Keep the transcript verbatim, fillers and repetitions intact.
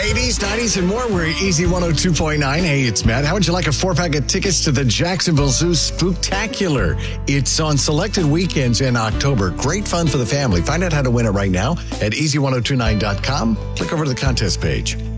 eighties, nineties, and more. We're at Easy one oh two point nine. Hey, it's Matt. How would you like a four-pack of tickets to the Jacksonville Zoo Spooktacular? It's on selected weekends in October. Great fun for the family. Find out how to win it right now at easy ten twenty-nine dot com. Click over to the contest page.